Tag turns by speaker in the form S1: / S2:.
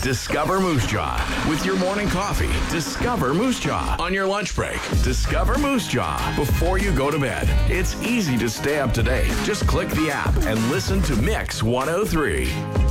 S1: Discover Moose Jaw with your morning coffee. Discover Moose Jaw on your lunch break. Discover Moose Jaw before you go to bed. It's easy to stay up to date. Just click the app and listen to Mix 103.